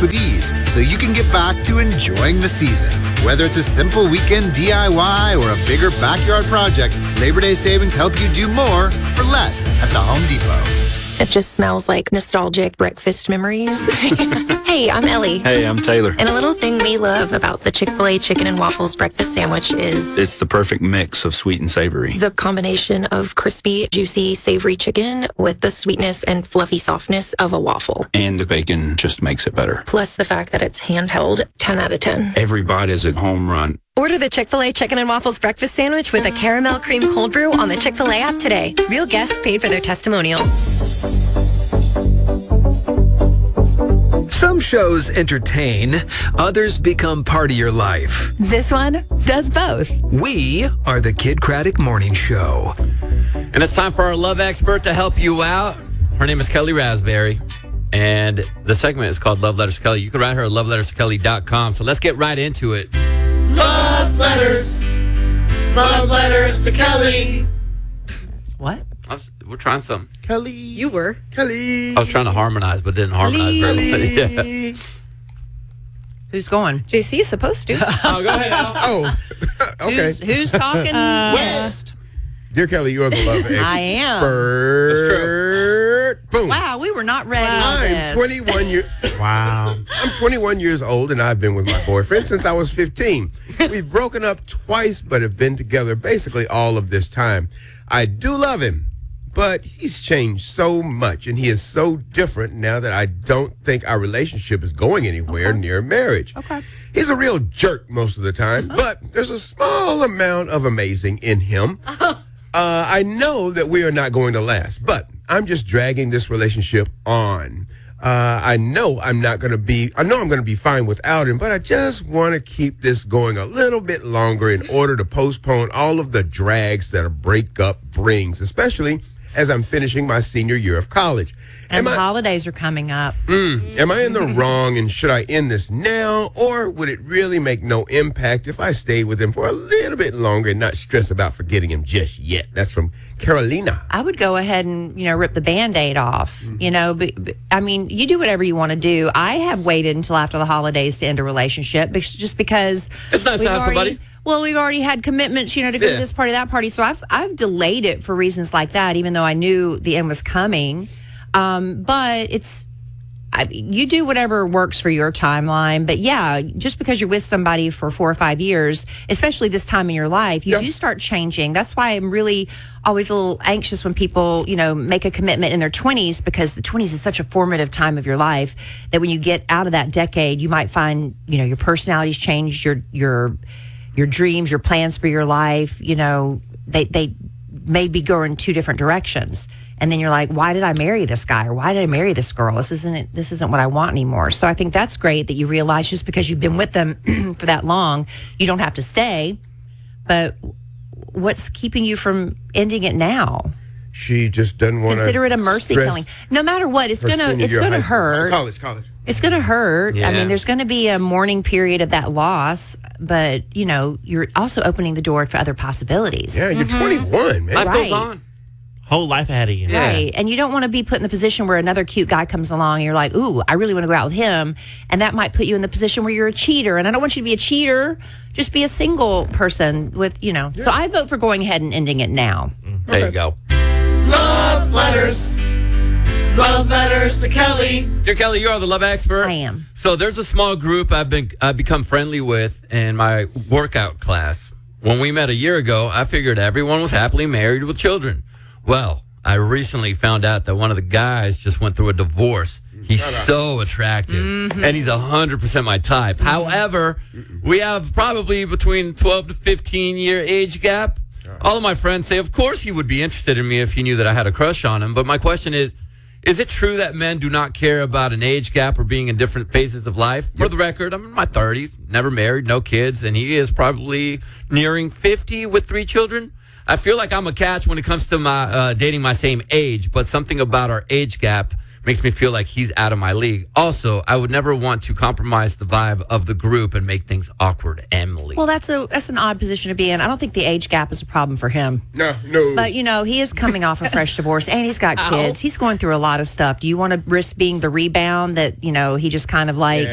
with ease so you can get back to enjoying the season. Whether it's a simple weekend DIY or a bigger backyard project, Labor Day savings help you do more for less at the Home Depot. It just smells like nostalgic breakfast memories. Hey, I'm Ellie. Hey, I'm Taylor. And a little thing we love about the Chick-fil-A Chicken and Waffles breakfast sandwich is... It's the perfect mix of sweet and savory. The combination of crispy, juicy, savory chicken with the sweetness and fluffy softness of a waffle. And the bacon just makes it better. Plus the fact that it's handheld, 10 out of 10. Every bite is a home run. Order the Chick-fil-A Chicken and Waffles breakfast sandwich with a caramel cream cold brew on the Chick-fil-A app today. Real guests paid for their testimonials. Some shows entertain, others become part of your life. This one does both. We are the Kid Craddock Morning Show. And it's time for our love expert to help you out. Her name is Kelly Raspberry, and the segment is called Love Letters to Kelly. You can write her at loveletterstokelly.com. So let's get right into it. Love letters to Kelly. What? We're trying something. Kelly. You were. Kelly. I was trying to harmonize, but didn't harmonize very well. Yeah. Who's going? JC is supposed to. Oh, go ahead, Al. Oh, okay. Who's talking West? Dear Kelly, you are the love expert. I am. Boom. Wow, we were not ready. I'm 21 years. Wow. I'm 21 years old, and I've been with my boyfriend since I was 15. We've broken up twice, but have been together basically all of this time. I do love him, but he's changed so much, and he is so different now that I don't think our relationship is going anywhere near marriage. Okay. He's a real jerk most of the time, but there's a small amount of amazing in him. I know that we are not going to last, but I'm just dragging this relationship on. I know I'm going to be fine without him, but I just want to keep this going a little bit longer in order to postpone all of the drags that a breakup brings, especially as I'm finishing my senior year of college. And the holidays are coming up. Am I in the wrong, and should I end this now, or would it really make no impact if I stay with him for a little bit longer and not stress about forgetting him just yet? That's from Carolina. I would go ahead and, rip the Band-Aid off, I mean, you do whatever you want to do. I have waited until after the holidays to end a relationship just because It's nice to have somebody. Well, we've already had commitments, to go to this party, that party. So I've delayed it for reasons like that, even though I knew the end was coming. But you do whatever works for your timeline. But yeah, just because you're with somebody for 4 or 5 years, especially this time in your life, you do start changing. That's why I'm really always a little anxious when people, make a commitment in their 20s, because the 20s is such a formative time of your life that when you get out of that decade, you might find, your personality's changed, your dreams, your plans for your life, they may be going 2 different directions. And then you're like, why did I marry this guy? Or why did I marry this girl? This isn't what I want anymore. So I think that's great that you realize just because you've been with them for that long, you don't have to stay. But what's keeping you from ending it now? She just doesn't want to consider it a mercy killing. No matter what, it's gonna hurt. College. It's gonna hurt. Yeah. I mean, there's gonna be a mourning period of that loss, but you're also opening the door for other possibilities. Yeah, you're 21, man. Life goes on. Whole life ahead of you. Yeah. Right. And you don't want to be put in the position where another cute guy comes along and you're like, ooh, I really want to go out with him. And that might put you in the position where you're a cheater. And I don't want you to be a cheater. Just be a single person with, So I vote for going ahead and ending it now. There you go. Love letters to Kelly. Dear Kelly, you are the love expert. I am. So there's a small group I've become friendly with in my workout class. When we met a year ago, I figured everyone was happily married with children. Well, I recently found out that one of the guys just went through a divorce. He's so attractive, and he's 100% my type. However, we have probably between 12 to 15-year age gap. All of my friends say, of course he would be interested in me if he knew that I had a crush on him. But my question is it true that men do not care about an age gap or being in different phases of life? For the record, I'm in my 30s, never married, no kids, and he is probably nearing 50 with 3 children. I feel like I'm a catch when it comes to my dating my same age, but something about our age gap makes me feel like he's out of my league. Also, I would never want to compromise the vibe of the group and make things awkward. Emily. Well, that's an odd position to be in. I don't think the age gap is a problem for him. No. But, he is coming off a fresh divorce, and he's got kids. He's going through a lot of stuff. Do you want to risk being the rebound that, he just kind of like...